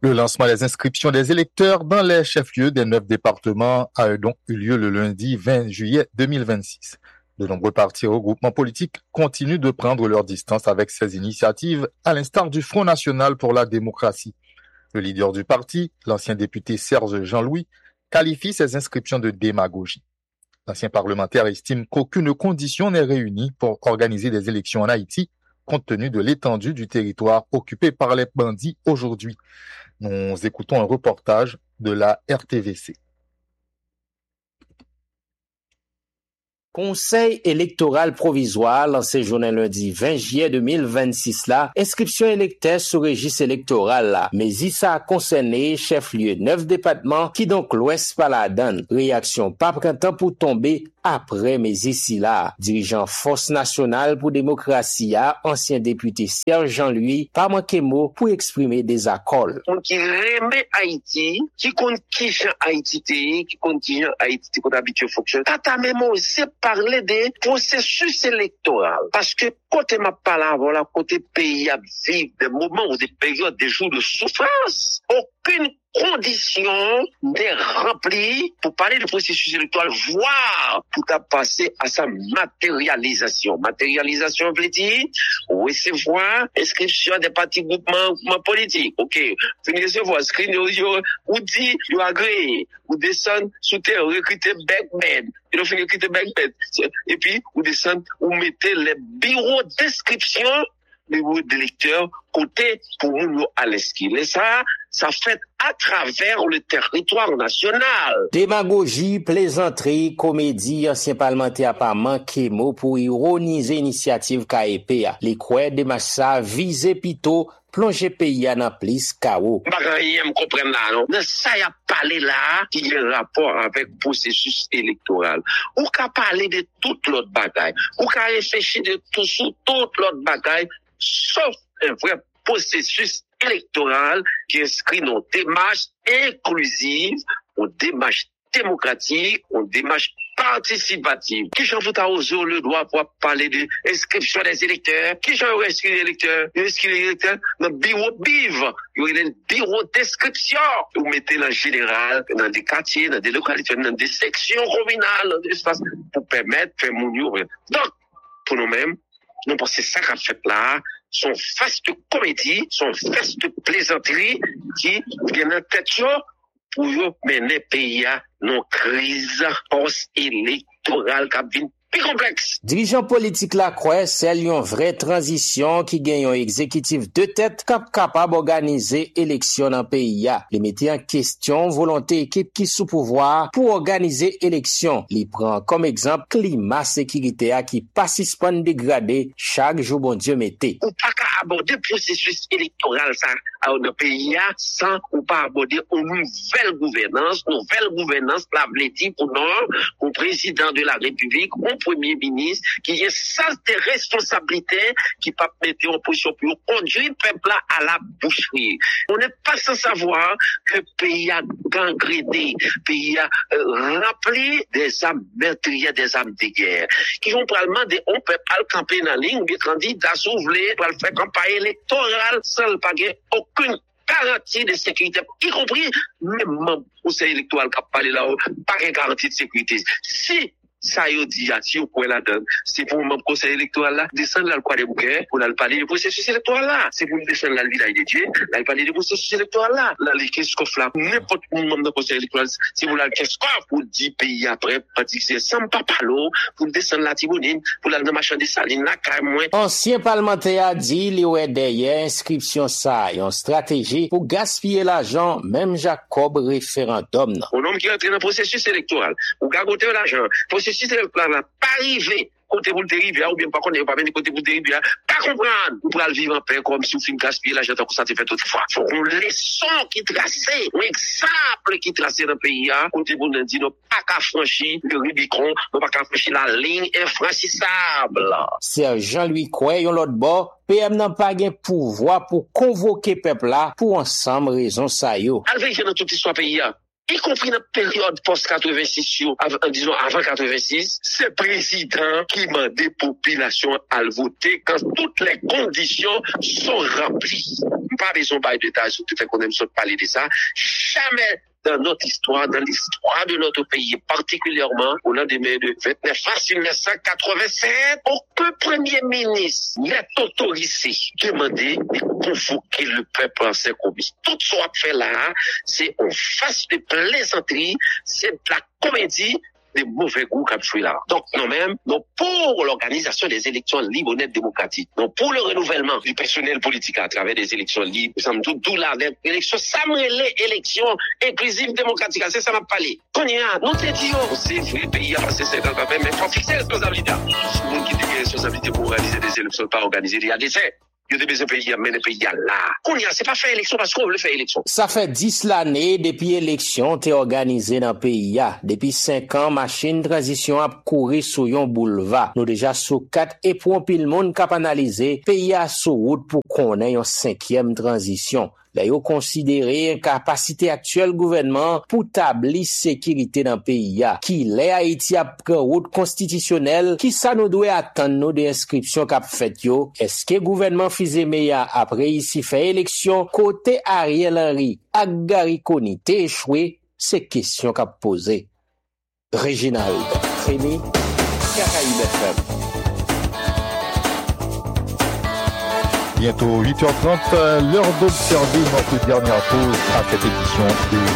Le lancement des inscriptions des électeurs dans les chefs-lieux des 9 départements a donc eu lieu le lundi 20 juillet 2026. De nombreux partis et regroupements politiques continuent de prendre leur distance avec ces initiatives, à l'instar du Front national pour la démocratie. Le leader du parti, l'ancien député Serge Jean-Louis, qualifie ces inscriptions de démagogie. L'ancien parlementaire estime qu'aucune condition n'est réunie pour organiser des élections en Haïti, compte tenu de l'étendue du territoire occupé par les bandits aujourd'hui. Nous écoutons un reportage de la RTVC. Conseil électoral provisoire lancé journée lundi 20 juillet 2026 là, inscription électeur sur registre électoral là, mais ça a concerné chef-lieu 9 départements qui donc l'ouest pas la donne. Réaction pas printemps pour tomber après mais ici là, dirigeant Force nationale pour démocratie, ancien député Serge Jean-Louis, pas manqué mot pour exprimer des accords. On qui remet Haïti, qui compte qui fait Haïti, qui compte qui fait Haïti, qui habitué fonctionne. Tata même aussi parler des processus électoraux. Parce que côté ma parole, la côté pays à vivre des moments ou des périodes, des jours de souffrance, aucune condition n'est remplie pour parler du processus électoral, voire pour passer à sa matérialisation. Matérialisation veut dire recevoir inscription des partis groupements politiques. Ok, vous recevoir screen ou dit vous agréez, vous descendez sous terre, recrutez backman, vous finissez recruter backman, et puis vous descendez, vous mettez les bureaux d'inscription les bureaux d'électeurs côté pour nous à l'esquille. Et ça fait à travers le territoire national. Démagogie, plaisanterie, comédie, ancien parlementaire pas manqué mot pour ironiser l'initiative KEP. Les croix de massa visé plutôt plonger pays dans plus chaos. Rien me comprendre là non. Mais ça y a parlé là qui a un rapport avec processus électoral. Ou qu'a parler de toute l'autre bagaille. Ou qu'a réfléchir de toute l'autre bagaille sauf un vrai processus électoral qui inscrit nos démarches inclusives, nos démarches démocratiques, nos démarches participative. Qui j'en vote à osé le droit pour parler de inscription des électeurs? Qui j'en inscrit les électeurs? Inscrit les électeurs dans le bureau BIV. Il y a un bureau d'inscription. Vous mettez en général dans des quartiers, dans des localités, dans des sections communales, dans des espaces pour permettre de faire mon Donc, pour nous-mêmes, nous pensons que ça qu'a fait là, son vaste comédie, son vaste plaisanterie qui vient en tête pour mener le pays à nos crises post-électorales qui viennent plus complexes. Dirigeant politique la croix, c'est une vraie transition qui gagne un exécutif de tête capable d'organiser élection dans le pays. Les mettez en question volonté équipe qui sous pouvoir pour organiser élection. Les prend comme exemple climat sécurité qui pas suspend dégradé chaque jour bon Dieu mettez. Ou pas qu'à aborder processus électoral ça dans le pays sans ou pas aborder une nouvelle gouvernance la veut dire pour nous, au président de la République, au premier ministre qui a sens de responsabilité qui pas mettre en position pour conduire le peuple à la boucherie. On n'est pas sans savoir que le pays a gangréné, le pays a rempli des armes meurtrières, des armes de guerre qui vont probablement dire on peut pas le camper dans la ligne ou bien candidat s'ouvrir pour faire campagne électorale sans pas aucune garantie de sécurité, y compris même le conseil électoral qui a parlé là-haut, pas de garantie de sécurité. Si ça y est dit, si vous pouvez la donner, c'est pour le conseil électoral là, descendre là le croix des bouquets, pour aller parler du processus électoral là. C'est pour descendre là le village de Dieu, là parler du processus électoral là. Là, les qu'est-ce qu'on fait là, n'importe où membre du conseil électoral, si vous l'avez qu'est-ce qu'on fait pour 10 pays après, pratiquer sans pas parler, pour descendre la Tibonine, pour aller dans le marchand des salines là, carrément. Ancien parlementaire a dit, il y a derrière inscription ça, une stratégie pour gaspiller l'argent, même Jacob référendum. Au homme qui entre dans le processus électoral, ou gagoter l'argent, processus électoral là, pas arrivé. Côté vous le rivière ou bien pas connaître pas venir côté vous le rivière pas comprendre vous pourrez vivre en paix comme si vous fin gaspiller l'argent comme ça fait autrefois faut qu'on leçon qui tracé un exemple qui tracé dans le pays côté vous dit non pas qu'à franchir le Rubicon non pas qu'à franchir la ligne infranchissable. C'est Jean-Louis Croix yon l'autre bord PM n'a pas gain pouvoir pour convoquer peuple là pour ensemble raison ça yo avec dans toute histoire pays y compris dans la période post-86, disons avant 86, c'est le président qui m'a des populations à le voter quand toutes les conditions sont remplies. pas besoin de détails sur tout fait qu'on aime parler de ça. Jamais dans notre histoire, dans l'histoire de notre pays, particulièrement au lendemain de 29 mars 1987, aucun premier ministre n'est autorisé à demander de convoquer le peuple en Saint-Combis. Tout ce qu'on fait là, c'est en face de plaisanterie, c'est de la comédie, des mauvais goûts qu'a joué là. Donc, nous-mêmes, nous pour l'organisation des élections libres, honnêtes, démocratiques, nous pour le renouvellement du personnel politique à travers des élections libres, d'où la élection, ça me les élections inclusives, démocratiques, c'est ça m'a parlé. Qu'on y a, nous te disons, c'est vrai, le pays a passé 50 ans, mais il faut fixer la responsabilité. Tout le monde qui dit qu'il y a responsabilité pour organiser des élections, pas organiser, il y a des faits. Il y a des pays, mais les pays là. Qu'on y a, c'est pas faire élection parce qu'on veut faire élection. Ça fait 10 l'année depuis élection t'es organisé dans le pays. Depuis 5 ans, machine transition a couru sur yon boulevard. Nous déjà sous 4 et pour pile monde cap analyser pays a sous route pour qu'on ait une 5e transition. Là, yo considéré capacité actuelle gouvernement pour tablir sécurité dans le pays qui l'est Haïti a pris route constitutionnelle qui ça nous doit attendre nous des inscriptions qu'a fait yo. Est-ce que gouvernement Fizé-Meya après ici fait élection côté Ariel Henry à Gary Coney t'es échoué, c'est question qu'a posé. Réginald Frémy, Caraïbes FM. Bientôt 8h30, l'heure d'observer notre dernière pause à cette édition de